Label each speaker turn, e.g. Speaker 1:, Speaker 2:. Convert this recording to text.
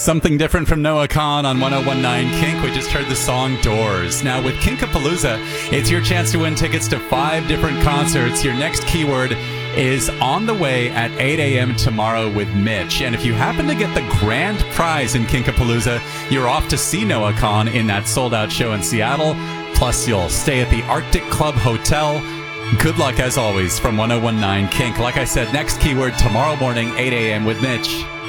Speaker 1: Something different from Noah Kahan on 1019 Kink. We just heard the song Doors. Now with Kinkapalooza, it's your chance to win tickets to 5 different concerts. Your next keyword is on the way at 8 a.m. tomorrow with Mitch. And if you happen to get the grand prize in Kinkapalooza, you're off to see Noah Kahan in that sold-out show in Seattle. Plus, you'll stay at the Arctic Club Hotel. Good luck, as always, from 1019 Kink. Like I said, next keyword tomorrow morning, 8 a.m. with Mitch.